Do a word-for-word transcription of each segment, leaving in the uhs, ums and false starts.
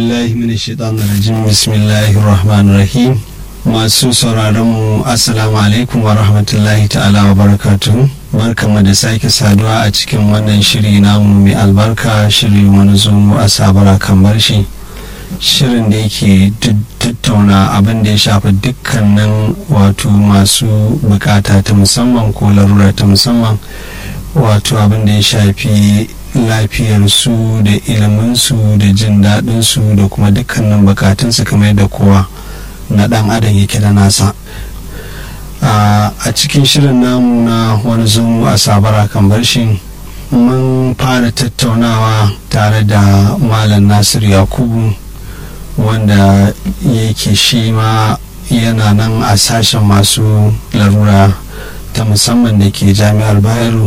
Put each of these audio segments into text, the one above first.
Billahi minash shaitanir rajim. Bismillahir rahmanir rahim. Masu sauraron mu assalamu alaikum wa rahmatullahi ta'ala wa barakatuh. Barkamu da sake saduwa a cikin wannan shiri namu mai albarka, shiri wani zumu a sabara kan barshi. Shirin da yake tattauna abin da ya shafi dukkanin wato masu bukata ta musamman ko larura ta musamman, wato abin da ya shafi lafiyarsu da iliminsu da jin daɗinsu da kuma dukkanin bukatunsu kamar yadda kowa na ɗan adam yake da nasa. A cikin shirin namu na wani zumu a sabara kan barshi, mun fara tattaunawa tare da Malam Nasir Yakubu, wanda yake shi ma yana nan a sashen masu larura ta musamman da ke jami'ar Bayero.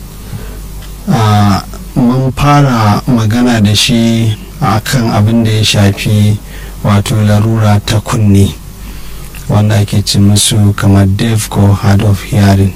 Mun fara magana da shi a kan abin da ya shafi wato larura ta kunne, wanda ake ce musu kamar deaf ko hard of hearing.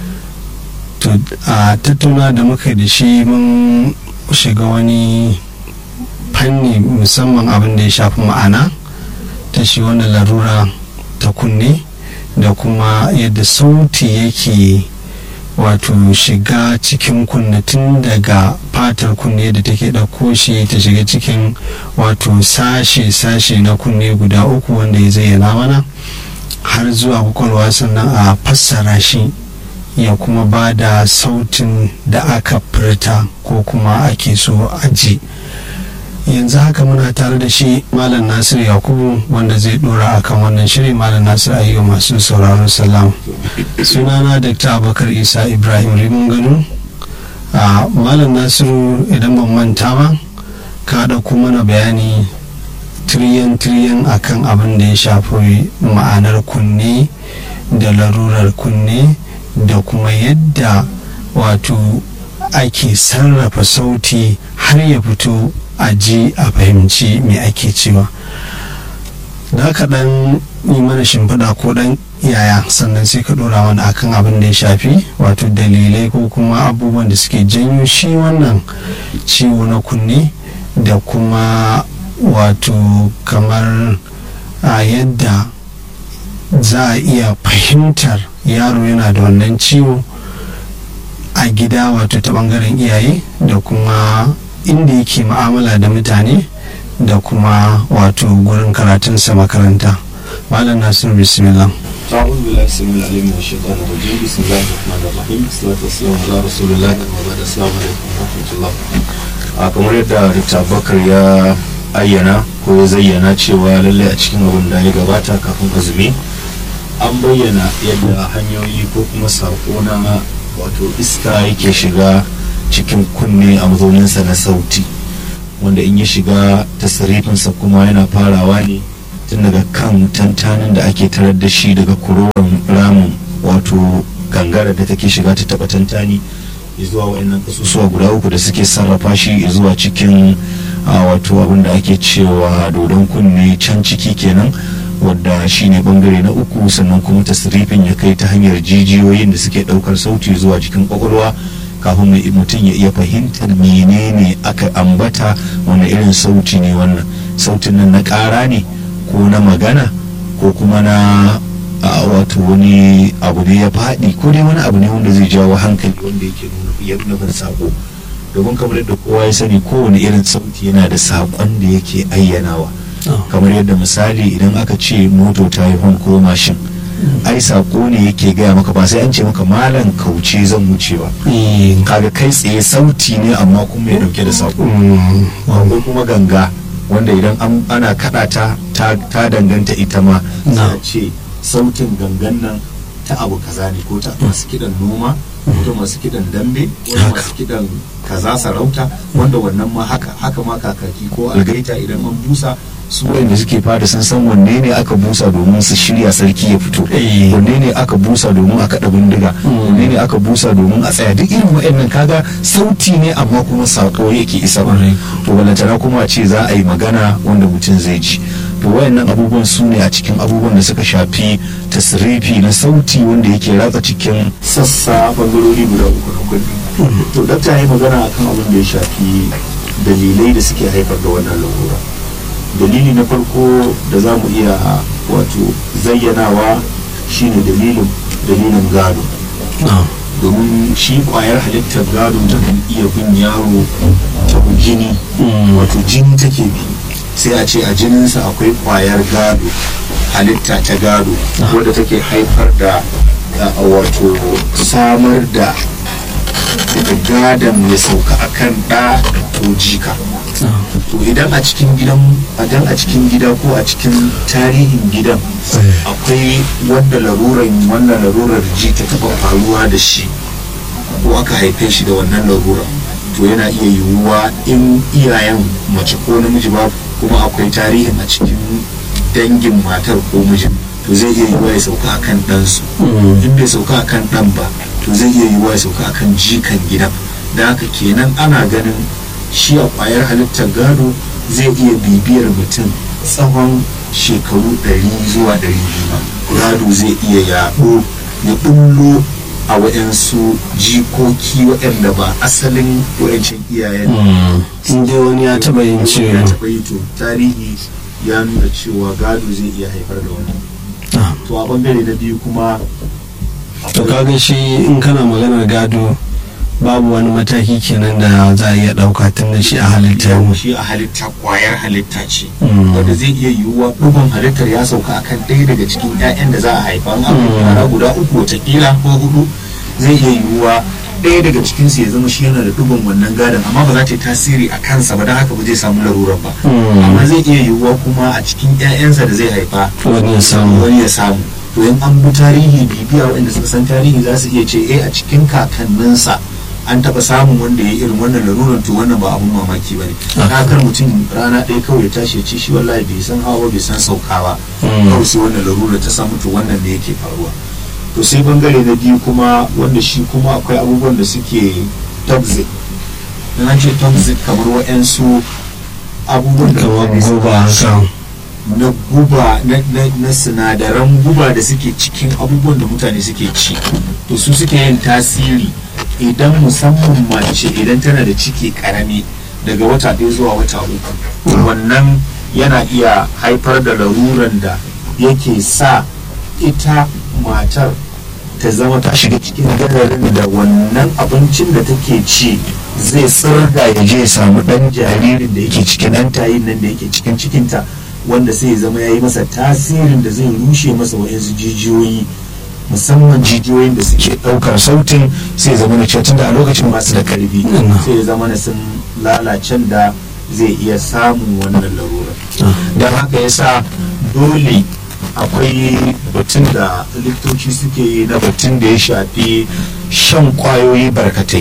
To a tattauna da muka da shi mun shiga wani fanni musamman abin da ya shafi ma'ana ta shi wannan larura ta kunne, da kuma yadda sauti yake wato shiga cikin kunne tun daga fatar kunne da take ɗauko shi ta shiga cikin wato sashe-sashe na kunne guda uku wanda ya zayyana mana har zuwa kwakwalwa, sannan a fassara shi ya kuma ba da sautin da aka furta ko kuma ake so a ji. Yanzu haka muna tare da shi Malam Nasir Yakubu, wanda zai dora akan wannan shiri. Malam Nasir, ayyo masu sauraron salam. Sunana Dakta Abubakar Isa Ibrahim Rimin Gano. a Malam Nasiru, idan ban manta ba, ka ɗauko mana bayani tiriyan tiriyan akan abin da ya shafi ma'anar kunne da larurar kunne da kuma yadda wato ake sarrafa sauti har ya fito a ji a fahimci me ake cewa. Da ka dan yi mana shimfiɗa ko dan yaya, sannan sai ka ɗora wani akan abin da ya shafi wato dalilai ko kuma abubuwan da suke janyo shi wannan ciwo na kunne, da kuma wato kamar a yadda za a iya fahimtar yaro yana da wannan ciwo a gida, wato ta bangaren iyaye, da kuma inda yake mu'amala da mutane, da kuma wato gurin karatunsa makaranta. Malam Nasir, bismillah. أعوذ بالله السميع العليم من الشيطان الرجيم. بسم الله الرحمن الرحيم. الصلاة والسلام على رسول الله وبعد. السلام عليكم ورحمة الله. kamar yadda Dr. Abubakar ya ayyana ko ya zayyana cewa lallai a cikin abin da ya gabata kafin azumi an bayyana yadda hanyoyi ko kuma sako na wato iska yake shiga cikin kunne a mazauninsa na sauti, wanda in ya shiga tasirifinsa kuma yana farawa ne tun daga kan tantanin da ake tarar da shi daga kuroron ramin wato gangara da take shiga ta taba tantani zuwa wa'annan kasusuwa guda uku da suke sarrafa shi zuwa cikin wato abin da ake cewa dodon kunne can ciki kenan, wadda shine bangare na uku. Sannan kuma tasirifin ya kai ta hanyar jijiyoyin da suke daukar sauti zuwa cikin kwakwalwa kafin mutum ya iya fahimtar menene aka ambata, wanda irin sauti ne wannan. Sautin nan na ƙara ne ko na magana ko kuma na a wato wani abu ne ya faɗi ko dai wani abu ne wanda zai jawo hankali, wanda yake nuna nufin sako. Domin kamar yadda kowa ya sani, kowane irin sauti yana da sakon da yake ayyanawa. Kamar yadda misali idan aka ce moto ta yi hon ko mashin, ai sako ne yake gaya maka, ba sai an ce maka malam kauce zan wuce ba. Kaga kai tsaye sauti ne amma kuma ya dauke da sako. Ko kuma ganga, wanda idan ana kada ta ta danganta ita ma za a ce sautin gangan nan ta abu kaza ne, ko ta masu kidan noma, ko masu kidan dambe, ko masu kidan kaza sarauta, wanda wannan ma haka haka ma kakaki ko algaita idan an busa, su wanda suke fada sun san wanne ne aka busa domin su shirya sarki ya fito, wanne ne aka busa domin a kada bindiga, wanne ne aka busa domin a tsaya. Duk irin waɗannan kaga sauti ne amma kuma sako yake isa. To balantana kuma ce za a yi magana wanda mutum zai ji. To wayannan abubuwan su ne a cikin abubuwan da suka shafi tasrifi na sauti wanda yake ratsa cikin sassa bangarori guda uku na kunne. To dakta ya yi magana akan abin da ya shafi dalilai da suke haifar da wannan larura. dalili na farko da za mu iya wato zayyanawa shine dalilin dalilin gado, domin shi kwayar halittar gado ta kan iya bin yaro ta jini, wato jini take bi, sai a ce a jininsa akwai kwayar gado, halitta ta gado wadda take haifar da wato samar da gadon ya sauka akan ɗa ko jika. To idan a cikin gidan idan a cikin gida ko a cikin tarihin gidan akwai wanda larurar wannan larurar ji ta taba faruwa da shi ko aka haife shi da wannan larura, to yana iya yiwuwa in iyayen mace ko namiji ba kuma akwai tarihin a cikin dangin matar ko mijin, to zai iya yiwuwa ya sauka akan ɗansu. In bai sauka akan ɗan ba, to zai iya yiwuwa ya sauka akan jikan gidan. Da haka kenan ana ganin shi a kwayar halittar gado zai iya bibiyar mutum tsawon shekaru ɗari zuwa ɗari biyu. Gado zai iya yaɗo ya ɓullo a waɗansu jikoki waɗanda ba asalin waɗancan iyayen. In dai wani ya taɓa yin ciwo, ya taɓa yi, to tarihi ya nuna cewa gado zai iya haifar da wani. To a ɓangare na biyu kuma, to kaga shi in kana maganar gado babu wani mataki kenan da za a iya ɗauka tun da shi a halitta ne. Shi a halitta kwayar halitta ce wanda zai iya yiwuwa ɗugon halittar ya sauka akan ɗaya daga cikin 'ya'yan da za a haifa. An abu yara guda uku watakila ko hudu, zai iya yiwuwa ɗaya daga cikinsu ya zama shi yana da ɗugon wannan gadon, amma ba za ta yi tasiri a kansa ba, don haka ba zai samu larurar ba. Amma zai iya yiwuwa kuma a cikin 'ya'yansa da zai haifa wani ya samu wani ya samu to in an bi tarihi bibiya waɗanda suka san tarihi za su iya ce eh a cikin kakanninsa an taɓa samun wanda ya irin wannan larurar, to wannan ba abun mamaki ba ne. Kakar mutum rana ɗaya kawai ya tashi ya ci shi wallahi bai san hawa bai san saukawa, kawai sai wannan larurar ta samu, to wannan ne yake faruwa. To sai bangare na biyu kuma wanda shi kuma akwai abubuwan da suke toxic. Na ce toxic kamar wa'yansu abubuwan da guba na guba na sinadaran guba da suke cikin abubuwan da mutane suke ci, to su suke yin tasiri idan musamman mace idan tana da ciki karami daga wata ɗaya zuwa wata uku, wannan yana iya haifar da laruran da yake sa ita matar ta zama ta shiga cikin gadarin da wannan abincin da take ci zai tsirga ya je samu ɗan jaririn da yake cikin ɗan tayin nan da yake cikin cikinta, wanda sai ya zama ya yi masa tasirin da zai rushe masa wa'yansu jijiyoyi, musamman jijiyoyin da suke ɗaukar sautin, sai ya zama na cewa tunda a lokacin masu da karfi sai ya zama na sun lalacen da zai iya samun wannan larura. Don haka yasa dole akwai batun da likitoci suke yi na batun da ya shafi shan kwayoyi barkatai.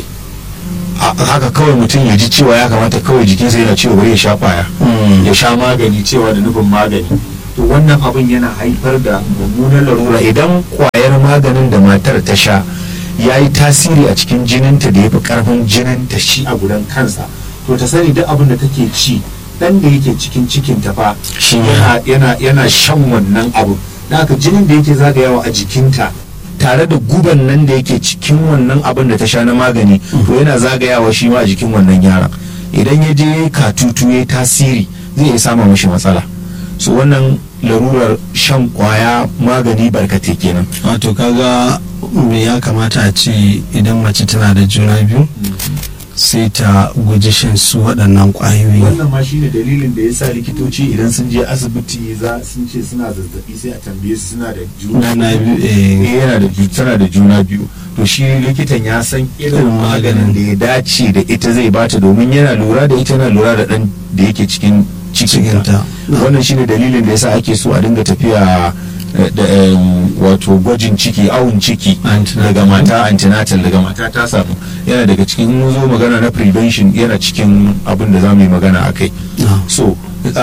Haka kawai mutum ya ji cewa ya kamata kawai jikinsa yana cewa bari ya sha kwaya, ya sha magani cewa da nufin magani, to wannan abin yana haifar da mummunan larura. Idan kwayar maganin da matar ta sha ya yi tasiri a cikin jininta da ya fi karfin jininta shi a gudan kansa, to ta sani duk abin da take ci dan da yake cikin cikin ta fa yana yana shan wannan abu, da haka jinin da yake zagayawa a jikinta tare da guban nan da yake cikin wannan abin da ta sha na magani, to yana zagayawa shi ma a jikin wannan yaron. Idan ya je katutu ya tasiri zai iya samun mishi matsala. So wannan larurar shan kwaya magani barkate kenan. Wato kaga me ya kamata a ce idan mace tana da juna biyu sai ta guji shan su waɗannan ƙwayoyi. Wannan ma shine dalilin da yasa likitoci idan sun je asibiti za sun ce suna zazzabi sai a tambaye su suna da juna biyu, eh yana da tana da juna biyu, to shi likitan ya san irin maganin da ya dace da ita zai bata, domin yana lura da ita, yana lura da ɗan da yake cikin cikinta. Wannan shine dalilin da yasa ake so a dinga tafiya da wato gwajin ciki, awun ciki daga mata, antenatal daga mata ta samu, yana daga cikin mun zo magana na prevention, yana cikin abin da za mu yi magana a kai. So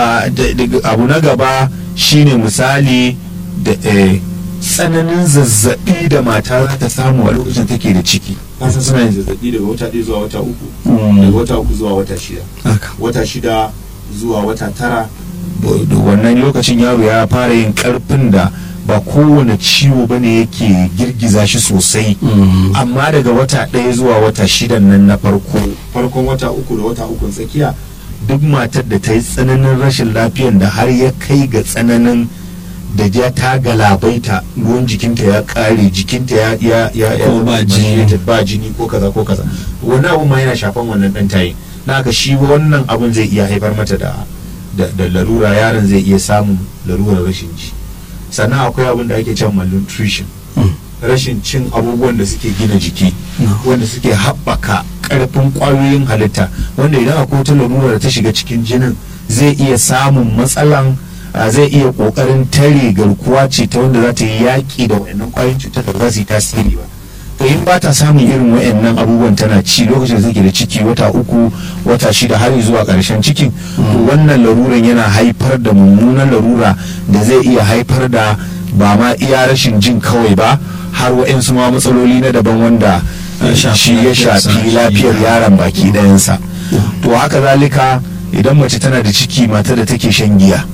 abu na gaba shine misali da tsananin zazzabi da mata za ta samu a lokacin take da ciki. Kasa suna yin zazzabi daga wata ɗaya zuwa wata uku, daga wata uku zuwa wata shida, wata shida zuwa wata tara. Wannan lokacin yaro ya fara yin karfin da ba kowane ciwo bane yake girgiza shi sosai, amma daga wata ɗaya zuwa wata shidan nan na farko farkon wata uku da wata ukun tsakiya duk matar da ta yi tsananin rashin lafiyan da har ya kai ga tsananin da ja ta galabaita, ruwan jikinta ya kare, jikinta ya ya ya ya Ko ba jini. ba jini ko kaza ko kaza, wani abu ma yana shafan wannan dan tayi, na haka shi wannan abun zai iya haifar mata da da, da larura, yaron zai iya samun larurar rashin ji. Sannan akwai abin da ake cewa malnutrition, rashin cin abubuwan da suke gina jiki, wanda suke haɓaka ƙarfin ƙwayoyin halitta, wanda idan akwai wata larura da ta shiga cikin jinin zai iya samun matsalan, zai iya ƙoƙarin tare garkuwa ce ta wanda za ta yi yaƙi da waɗannan ƙwayoyin cutar da ba za su yi tasiri ba. To in ba ta samun irin waɗannan abubuwan tana ci lokacin da take da ciki wata uku wata shida har zuwa ƙarshen cikin, to wannan laruran yana haifar da mummunan larura da zai iya haifar da ba ma iya rashin jin kawai ba, har waɗansu ma matsaloli na daban wanda shi ya shafi lafiyar yaron baki ɗayansa. To haka zalika idan mace tana da ciki, mata da take shan giya,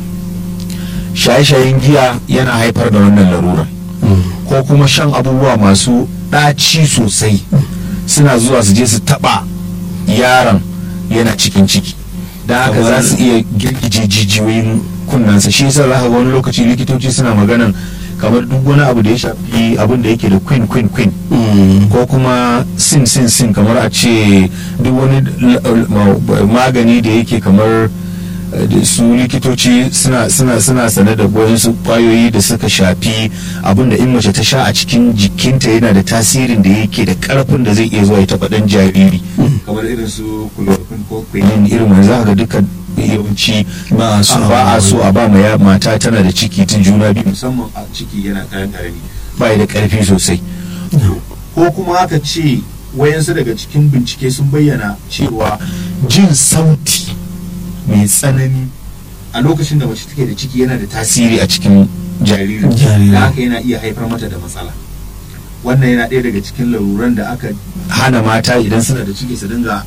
shaye-shayen giya yana haifar da wannan laruran, ko kuma shan abubuwa masu ɗaci sosai suna zuwa su je su taɓa yaron yana cikin ciki, da haka za su iya girgije jijiyoyin kunnansa. shi yasa za ka ga wani lokaci likitoci suna maganan kamar duk wani abu da ya shafi abin da yake da queen queen queen ko kuma sin sin sin, kamar a ce duk wani magani da yake kamar su likitoci suna suna suna sane da wasu kwayoyi da suka shafi abin da in mace ta sha a cikin jikinta yana da tasirin da yake da karfin da zai iya zuwa ya taɓa ɗan jariri, kamar irin su chloroquine ko quinine, irin wani za ka ga duka yawanci ba a so a ba ma mata tana da ciki tun juna biyu, musamman a ciki yana kayan karami ba da karfi sosai. Ko kuma aka ce wayansu daga cikin bincike sun bayyana cewa jin sauti mai tsanani a lokacin da mace take da ciki yana da tasiri a cikin jaririn, da haka yana iya haifar mata da matsala. Wannan yana ɗaya daga cikin laruran da aka hana mata idan suna da ciki su dinga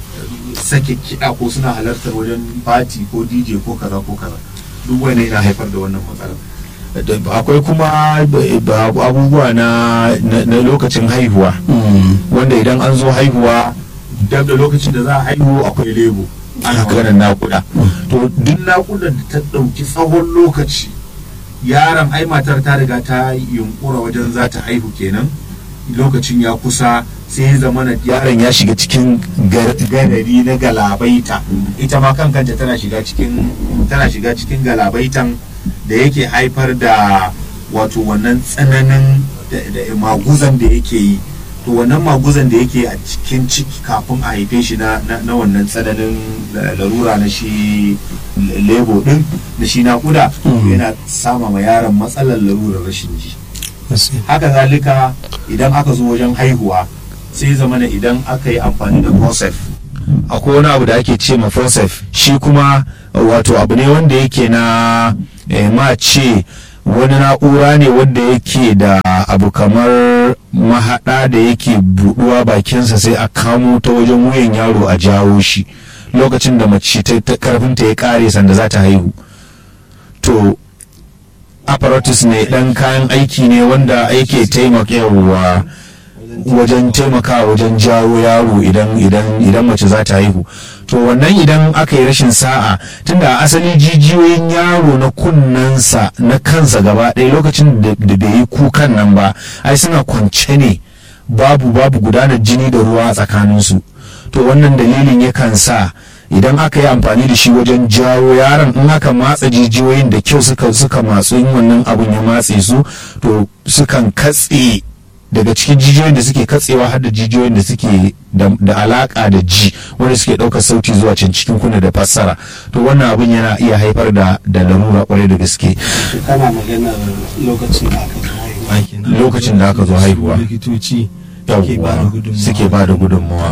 sake kiɗa ko suna halartar wajen fati ko dj ko kaza ko kaza, duk wani yana haifar da wannan matsala. Akwai kuma abubuwa na lokacin haihuwa, wanda idan an zo haihuwa dab da lokacin da za a haihu akwai lebo, ana maganar nakuda. To duk nakudar da ta ɗauki tsawon lokaci, yaron ai matar ta riga ta yunkura wajen za ta haihu kenan, lokacin ya kusa, sai ya zama na yaron ya shiga cikin gadari na galabaita, ita ma kan kanta tana shiga cikin tana shiga cikin galabaitan da yake haifar da wato wannan tsananin da maguzan da yake yi. To wannan maguzan da yake a cikin ciki kafin a haife shi na na wannan tsananin larura na shi lebo din da shi naƙuda, yana sama ma yaron matsalar larurar rashin ji. Haka zalika idan aka zo wajen haihuwa, sai zamana idan aka yi amfani da forceps, akwai wani abu da ake ce ma forceps, shi kuma wato abu ne wanda yake na ma ce wani na'ura ne wanda yake da abu kamar mahaɗa da yake buɗuwa bakinsa, sai a kamo ta wajen wuyan yaro a jawo shi lokacin da mace ta karfinta ya ƙare sanda za ta haihu. To apparatus ne, ɗan kayan aiki ne wanda yake taimakawa wajen taimakawa wajen jawo yaro idan idan idan mace za ta haihu. To wannan idan aka yi rashin sa'a, tunda asali jijiyoyin yaro na kunnensa na kansa gaba ɗaya lokacin da bai yi kukan nan ba, ai suna kwance ne, babu babu gudanar jini da ruwa a tsakaninsu. To wannan dalilin yakan sa idan aka yi amfani da shi wajen jawo yaron, in aka matsa jijiyoyin da kyau suka suka matsu, in wannan abun ya matse su, to sukan katse daga cikin jijiyoyin da suke katsewa har da jijiyoyin da suke da alaka da ji, wanda suke ɗaukar sauti zuwa can cikin kuna da fassara. To wannan abin yana iya haifar da da larura kwarai da gaske. Kana magana lokacin da aka zo haihuwa, lokacin da aka zo haihuwa likitoci suke ba da gudunmawa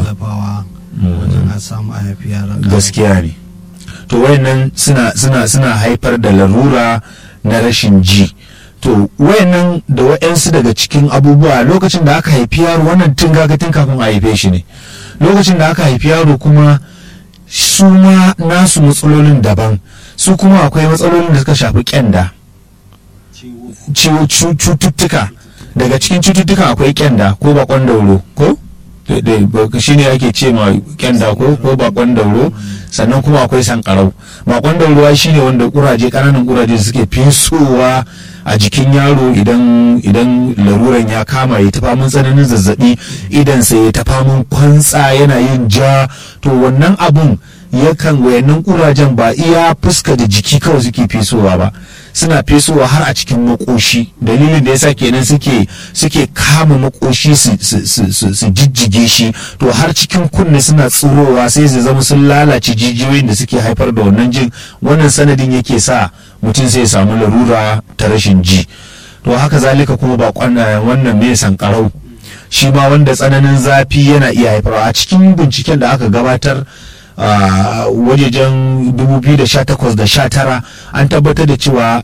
wajen a samu a haifi yaran. Gaskiya ne. To wayannan suna suna suna haifar da larura na rashin ji. To wayannan da wayansu daga cikin abubuwa lokacin da aka haifi yaro, wannan tun gaga tun kafin a haife shi ne. Lokacin da aka haifi yaro kuma su ma nasu matsalolin daban, su kuma akwai matsalolin da suka shafi kyanda, cututtuka. Daga cikin cututtuka akwai kyanda ko bakon dauro ko shine ake ce ma kyanda ko ko bakon dauro, sannan kuma akwai sankarau. Bakon dauro shine wanda kuraje kananan kuraje suke fesowa a jikin yaro idan idan laruran ya kama ya tafa mun tsananin zazzabi, idan sai ya tafa mun kwantsa yana yin ja, to wannan abun yakan wayannan kurajen ba iya fuska da jiki kawai suke fesowa ba, suna fesowa har a cikin makoshi. Dalilin da yasa kenan suke suke kama makoshi su su su jijjige shi, to har cikin kunne suna tsirowa sai su zama sun lalace jijiyoyin da suke haifar da wannan jin. Wannan sanadin yake sa mutum sai ya samu larura ta rashin ji. To haka zalika kuma ba wannan mai sankarau shi ma wanda tsananin zafi yana iya haifarwa. A cikin binciken da aka gabatar a uh, wajejen dubu biyu da sha takwas da sha tara an tabbatar da cewa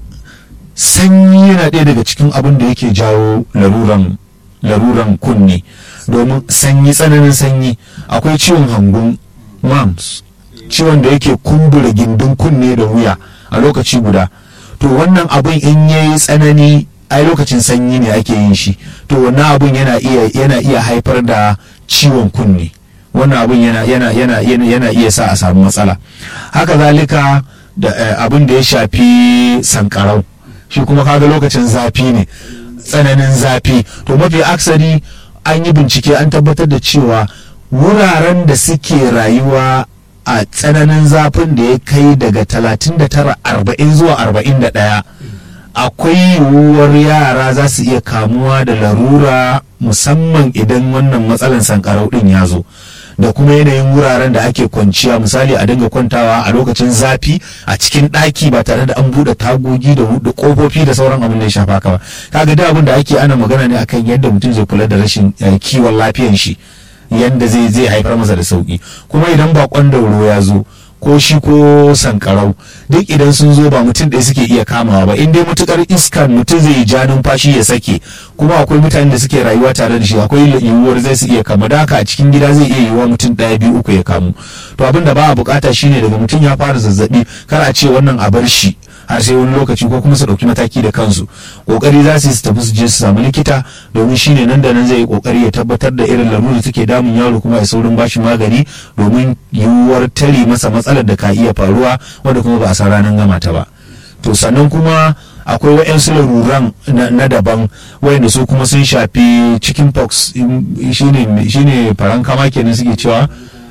sanyi yana ɗaya daga cikin abin da yake jawo laruran laruran kunne. Domin sanyi, tsananin sanyi, akwai ciwon hangun mams, ciwon da yake kumbura gindin kunne da wuya a lokaci guda. To wannan abin in yayi tsanani a lokacin sanyi ne ake yin shi, to wannan abin yana iya yana iya haifar da ciwon kunne. Wannan abin yana yana yana yana iya sa a samu matsala. Haka zalika da eh, abin da ya shafi sankarau, shi kuma kaga lokacin zafi ne, tsananin zafi. To mafi aksari an yi bincike an tabbatar da cewa wuraren da suke rayuwa a tsananin zafin da ya kai daga talatin da tara arba'in zuwa arba'in da ɗaya, akwai yiwuwar yara za su iya kamuwa da larura, musamman idan wannan matsalan sankarau din ya zo. Da kuma yanayin wuraren da ake kwanciya, misali a dinga kwantawa a lokacin zafi a cikin ɗaki ba tare da an buɗe tagogi da ƙofofi da sauran abin da ya shafa ka ba. Kaga da abin da ake ana magana ne akan yadda mutum zai kula da rashin kiwon lafiyan shi, yadda zai zai haifar masa da sauki. Kuma idan bakon dauro ya zo ko shi ko sankarau, duk idan sun zo ba mutum ɗaya suke iya kamawa ba, in dai mutukar iskar mutum zai yi ja numfashi ya sake, kuma akwai mutanen da suke rayuwa tare da shi, akwai yiwuwar zai su iya kama. Da haka a cikin gida zai iya yiwuwa mutum ɗaya biyu uku ya kamu. To abin da ba a bukata shine daga mutum ya fara zazzabi kar a ce wannan a bar shi har sai wani lokaci, ko kuma su ɗauki mataki da kansu. Kokari za su yi su tafi su je su samu likita, domin shine nan da nan zai yi kokari ya tabbatar da irin lalurar da take damun yaro, kuma ya saurin bashi magani domin yiwuwar tare masa matsalar da ka iya faruwa wanda kuma ba a san ranar gama ta ba. To sannan kuma akwai wa'yansu laruran na daban wayanda su kuma sun shafi chicken pox, shine shine farankama kenan suke cewa,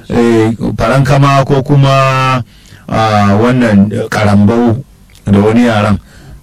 farankama ko kuma wannan karambau da wani yaran,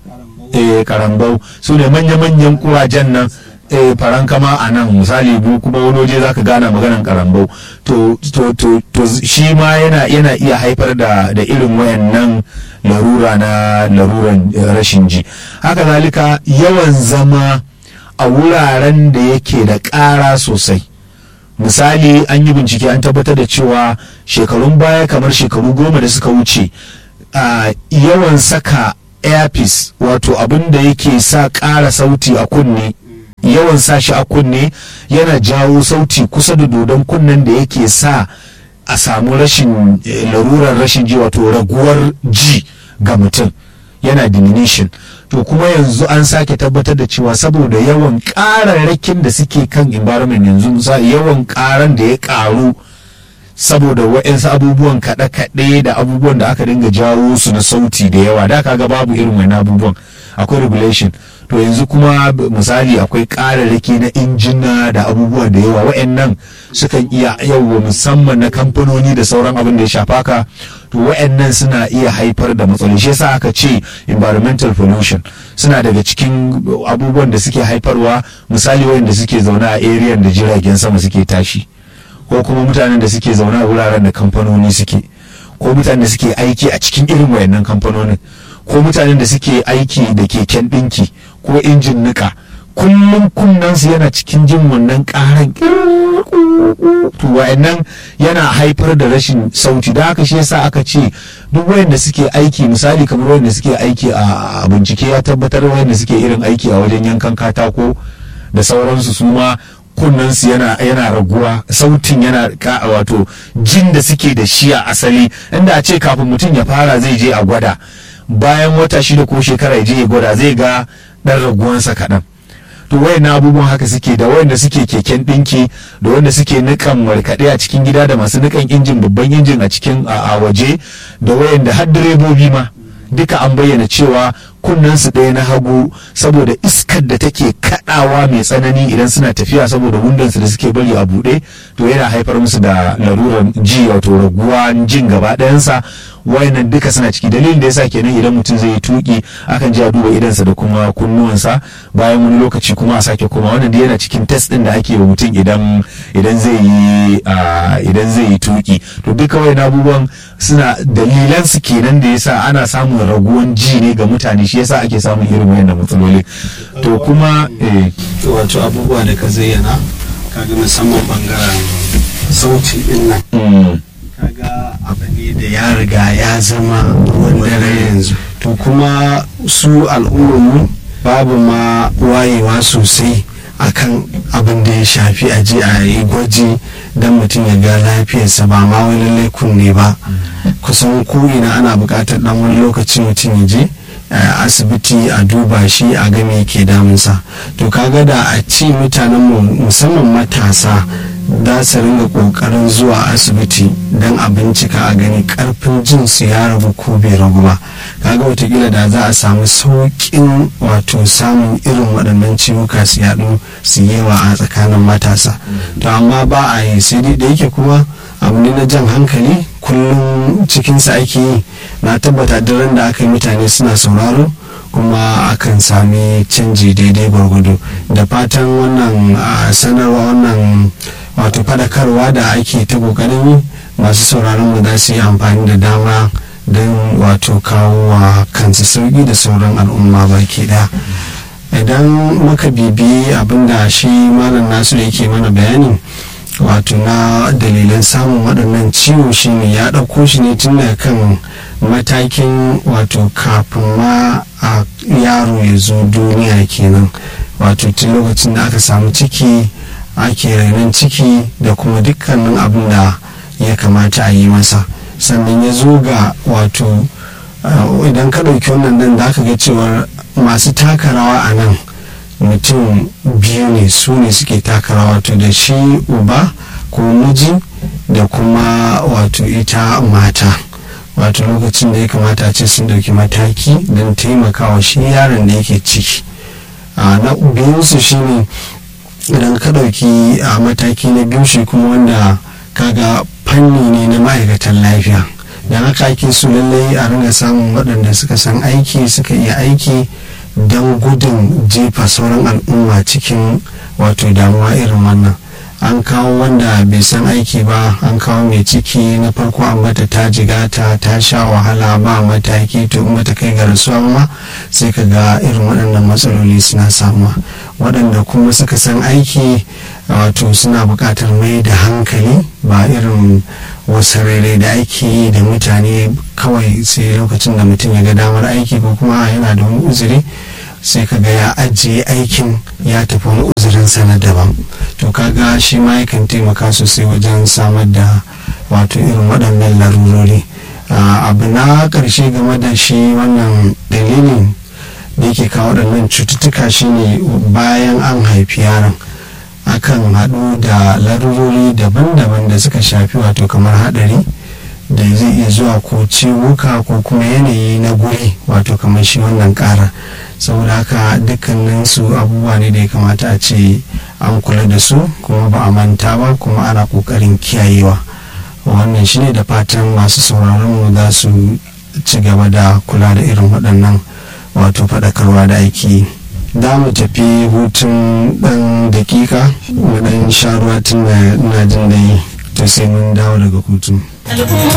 eh karambau su ne manya-manyan kurajen nan. eh farankama a nan misali bu kuma wani waje zaka gana maganan karambau, to to to to shi ma yana yana iya haifar da da irin wayannan larura na laruran rashin ji. Haka zalika yawan zama a wuraren da yake da ƙara sosai. Misali an yi bincike an tabbatar da cewa shekarun baya kamar shekaru goma da suka wuce, a yawan saka earpiece, wato abin da yake sa ƙara sauti a kunne, yawan sa shi a kunne yana jawo sauti kusa da dodon kunnen da yake sa a samu rashin larurar rashin ji, wato raguwar ji ga mutum, yana diminution. To kuma yanzu an sake tabbatar da cewa saboda yawan ƙararrakin da suke kan environment yanzu, misali yawan ƙaran da ya ƙaru saboda wa'yansu abubuwan kaɗe-kaɗe da abubuwan da aka dinga jawo su na sauti da yawa, da kaga babu irin wani abubuwan, akwai regulation. To yanzu kuma misali akwai ƙararraki na injina da abubuwa da yawa, wa'yannan sukan iya yawa musamman na kamfanoni da sauran abin da ya shafa ka, to wa'yannan suna iya haifar da matsaloli. Shi yasa aka ce environmental pollution suna daga cikin abubuwan da suke haifarwa, misali wa'yanda suke zaune a area da jiragen sama suke tashi, ko kuma mutanen da suke zaune a wuraren da kamfanoni suke, ko mutanen da suke aiki a cikin irin wayannan kamfanonin, ko mutanen da suke aiki da keken ɗinki ko injin nika, kullum kunnansu yana cikin jin wannan ƙaran, to wayannan yana haifar da rashin sauti. Da haka shi yasa aka ce duk wayanda suke aiki, misali kamar wayanda suke aiki a bincike ya tabbatar wayanda suke irin aiki a wajen yankan katako da sauransu, su ma kunnansu yana yana raguwa, sautin yana ka, wato jin da suke da shi a asali, inda a ce kafin mutum ya fara zai je a gwada, bayan wata shida ko shekara ya je ya gwada zai ga dan raguwansa kaɗan. to wayannan abubuwan haka suke, da wayanda suke keken dinki, da wanda suke nikan markaɗe a cikin gida, da masu nikan injin babban injin a cikin a waje, da wayanda har direbobi ma duka an bayyana cewa kunnensu ɗaya na hagu saboda iskar da take kaɗawa mai tsanani idan suna tafiya saboda wundansu da suke bari a buɗe, to yana haifar musu da larurar ji, wato raguwa jin gaba ɗayansa. wayannan duka suna ciki. Dalilin da yasa kenan idan mutum zai yi tuki akan ji a duba idansa da kuma kunnuwansa, bayan wani lokaci kuma a sake koma. Wannan dai yana cikin test din da ake wa mutum idan idan zai yi idan zai yi tuki. To duka wayannan abubuwan suna dalilan su kenan da yasa ana samun raguwan ji ne ga mutane, shi yasa ake samun irin wayannan matsaloli. To kuma eh wato abubuwa da ka zayyana kaga musamman bangaren sauti din nan kaga abu ne da ya riga ya zama ruwan dare yanzu. To kuma su al'ummarmu babu ma wayewa sosai akan abin da ya shafi a je a yi gwaji don mutum ya ga lafiyarsa, ba ma wani lallai kunne ba. Kusan ko ina ana buƙatar dan wani lokaci mutum ya je asibiti a duba shi a ga me ke damunsa. To kaga da a ci mutanenmu musamman matasa da su ringa kokarin zuwa asibiti don a bincika a gani karfin jin su ya ragu ko bai ragu ba, kaga watakila da za a samu sauƙin wato samun irin waɗannan ciwuka su yaɗu su yawa a tsakanin matasa. To amma ba a yi, sai dai da yake kuma abu ne na jan hankali, kullum cikinsa ake yi. Na tabbata daren da aka yi mutane suna sauraro kuma akan sami canji daidai gwargwado. Da fatan wannan sanarwa, wannan wato fadakarwa da ake ta kokarin yi, masu sauraron mu za su yi amfani da dama don wato kawo wa kansu sauki da sauran al'umma baki daya. Idan muka bibiyi abinda shi malam Nasiru yake mana bayani wato na dalilan samun waɗannan ciwo, shine ya ɗauko shi ne tun daga kan matakin wato kafin ma a yaro ya zo duniya kenan, wato tun lokacin da aka samu ciki ake rainon ciki da kuma dukkanin abin da ya kamata a yi masa. Sannan ya zo ga wato idan ka ɗauki wannan dan da aka ga cewar masu taka rawa a nan mutum biyu ne, su ne suke taka rawa, wato da shi uba ko miji da kuma wato ita mata. Wato lokacin da ya kamata a ce sun ɗauki mataki don taimakawa shi yaron da yake ciki. Na biyunsu shine idan ka ɗauki a mataki na biyu, shi kuma wanda kaga fanni ne na ma'aikatan lafiya. Don haka ake so lallai a ringa samun waɗanda suka san aiki, suka iya aiki don gudun jefa sauran al'umma cikin wato damuwa irin wannan. An kawo wanda bai san aiki ba, an kawo mai ciki, na farko an bata ta jigata ta sha wahala ba mataki, to in bata kai ga rasuwa ma sai ka ga irin waɗannan matsaloli suna samuwa. Waɗanda kuma suka san aiki wato suna buƙatar mai da hankali, ba irin wasu rere da ake yi da mutane kawai sai lokacin da mutum ya ga damar aiki ko kuma yana da wani uzuri sai ka ga ya ajiye aikin ya tafi wani uzurinsa na daban. To kaga shi ma yakan taimaka sosai wajen samar da wato irin waɗannan larurori. Abu na ƙarshe game da shi wannan dalilin da yake kawo waɗannan cututtuka shine bayan an haifi yaron akan haɗu da larurori daban-daban da suka shafi wato kamar haɗari da zai iya zuwa ko ciwuka ko kuma yanayi na guri, wato kamar shi wannan ƙara. Saboda haka dukkanin su abubuwa ne da ya kamata a ce an kula da su kuma ba a manta ba, kuma ana ƙoƙarin kiyayewa. Wannan shine da fatan masu sauraron mu za su ci gaba da kula da irin waɗannan wato faɗakarwa da ake yi. Da mu tafi hutun ɗan dakika mu ɗan sha ruwa tun da ina jin dai to sai mun dawo daga hutun.